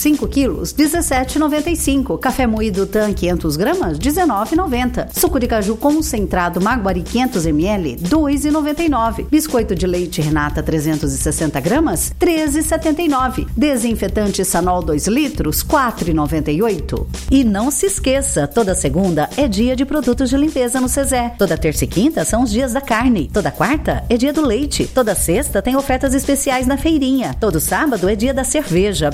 5 quilos, R$ 17,95. Café moído TAM 500 gramas, R$ 19,90. Suco de caju concentrado Maguari 500 ml, R$ 2,99. Biscoito de leite Renata 360 gramas, R$ 13,79. Desinfetante Sanol 2 litros, R$ 4,98. E não se esqueça, toda segunda é dia de produtos de limpeza no Cezé. Toda terça e quinta são os dias da carne. Toda quarta é dia do leite. Toda sexta tem ofertas especiais na feirinha. Todo sábado é dia da cerveja.